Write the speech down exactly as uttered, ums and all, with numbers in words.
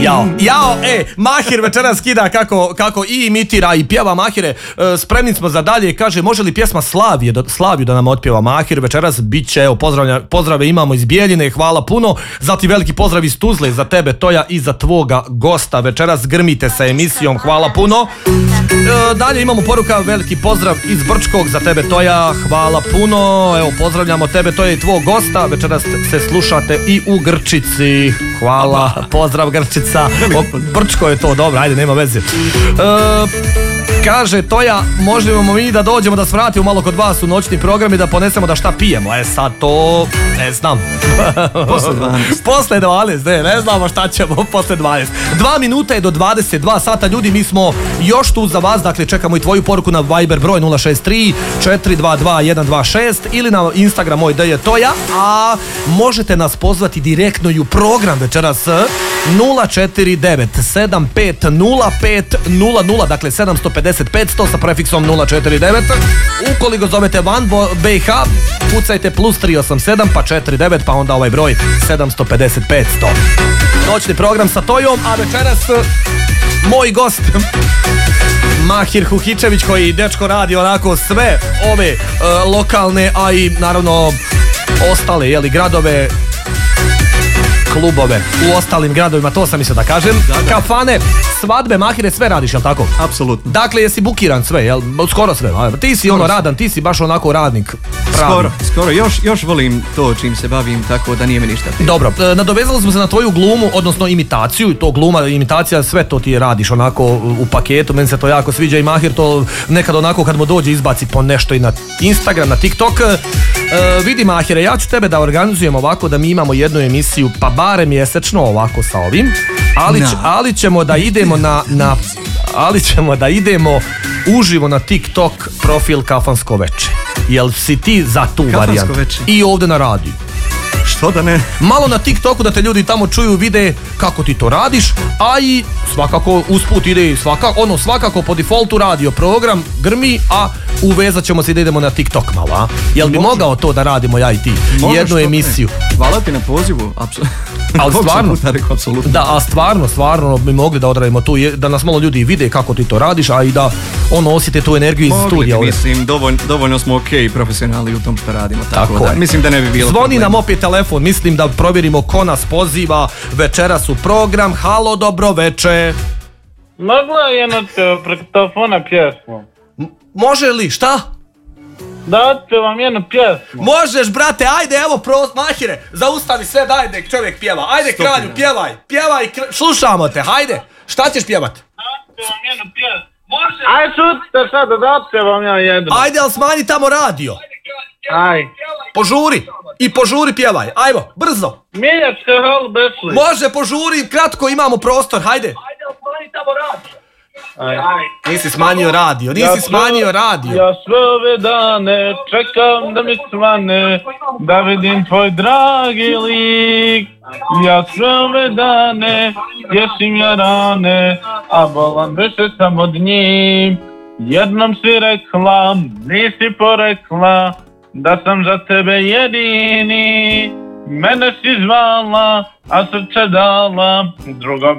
Jao, jao, e, Mahir večeras skida kako, kako i imitira i pjeva. Mahire, spremni smo za dalje. Kaže, može li pjesma Slavije, Slaviju da nam otpjeva Mahir večeras? Biće, evo, pozdrave imamo iz Bijeljine, hvala puno. Zatim veliki pozdrav iz Tuzle za tebe, Toja, i za tvoga gosta. Večeras grmite sa emisijom, hvala puno. E, dalje imamo poruka, veliki pozdrav iz Brčkog za tebe, Toja, hvala puno. Evo, pozdravljamo tebe, Toja, i tvog gosta. Večeras se slušate i u Grčici. Hvala, pozdrav Grčica. O, Brčko je to, dobro, ajde, nema veze. E, kaže Toja, možemo mi da dođemo da svratimo malo kod vas u noćni program i da ponesemo da šta pijemo. E sad to, ne znam. Posle dvanaest. Posle dvanaest, ne, ne znamo šta ćemo posle dvanaest. Dva minuta je do dvadeset dva sata, ljudi, mi smo još tu za vas, dakle čekamo i tvoju poruku na Viber broj nula šest tri četiri dva dva jedan dva šest ili na Instagram moj da je Toja, a možete nas pozvati direktno i u program večeras nula četiri devet sedam pet nula pet nula nula, dakle sedam pet pet sto sa prefiksom nula četiri devet. Ukoliko zovete van B i H, pucajte plus tri osam sedam pa četiri devet pa onda ovaj broj sedam pet pet sto. Noćni program sa Tojom, a večeras moj gost Mahir Huhičević, koji dečko radi onako sve ove uh, lokalne, a i naravno ostale, jeli, gradove, klubove u ostalim gradovima, to sam mislio da kažem. Da, da. Kafane, svadbe, Mahire, sve radiš, jel tako? Apsolutno. Dakle, jesi bukiran sve, jel? Skoro sve. Ti si ono radan, ti si baš onako radnik. Pravi. Skoro, skoro. Još, još volim to čim se bavim, tako da nije mi ništa teško. Dobro, nadovezali smo se na tvoju glumu, odnosno imitaciju, to gluma, imitacija, sve to ti radiš onako u paketu, meni se to jako sviđa i Mahir to nekad onako kad mu dođe izbaci po nešto i na Instagram, na TikTok. E, vidi Mahire, ja ću tebe da organizujem ovako da mi imamo jednu emisiju, pa bare mjesečno ovako sa ovim, ali, no. ali ćemo da idemo na, na ali ćemo da idemo uživo na TikTok profil Kafansko veče. Jel si ti za tu varijantu? I ovdje na radiju. Što da ne? Malo na TikToku da te ljudi tamo čuju, vide kako ti to radiš, a i svakako usput ide svakako, ono svakako po defaultu radio program grmi, a uvezat ćemo se da idemo na TikTok malo, a? Jel bi Može. mogao to da radimo ja i ti? Može, jednu emisiju. Ne. Hvala ti na pozivu, apsolutno. Ali stvarno, apsolutno. Da, a stvarno, stvarno bi mogli da odradimo tu, da nas malo ljudi vide kako ti to radiš, a i da ono osjete tu energiju iz mogli studija. Bi, mislim, dovoljno, dovoljno smo ok profesionalni u tom što radimo. Tako, tako da, mislim da ne bi bilo Zvoni problem. nam opet telefon, mislim da provjerimo ko nas poziva večeras u program. Halo, dobro veče. Mogla je na preko telefona pjesmu? M- može li, šta? Da otpevam jednu pjesmu. Možeš, brate, ajde, evo, pro, Mahire, zaustavi sve, daj nek čovjek pjeva. Ajde, Stop kralju, pjevaj, pjevaj, kr- slušamo te, hajde. Šta ćeš pjevat? Da otpevam jednu pjesmu. Može. Ajde, šutite sad da otpevam ja jednu. Ajde, ali smanji tamo radio. Aj. Požuri. I požuri, pjevaj. Ajmo, brzo. Miljačka hol besli. Može, požuri, kratko imamo prostor, hajde. Ajde, ali smanji tamo radio. Aj. Nisi smanjio radio, nisi ja smanjio radio. Ja sve ove dane čekam da mi svane, da vidim tvoj dragi lik. Ja sve ove dane ješim ja rane, a bolan više sam od njih. Jednom si rekla, nisi porekla, da sam za tebe jedini. Mene si zvala, a srce dala drugom.